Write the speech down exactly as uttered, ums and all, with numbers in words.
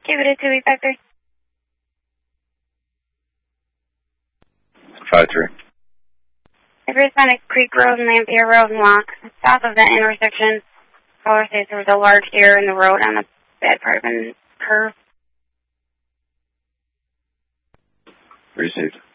Give it a two eight five three. five three. If you're on a Creek Road and Lampere Road and Lock, south of that intersection, caller says there was a large error in the road on the bad part of the curve. Received.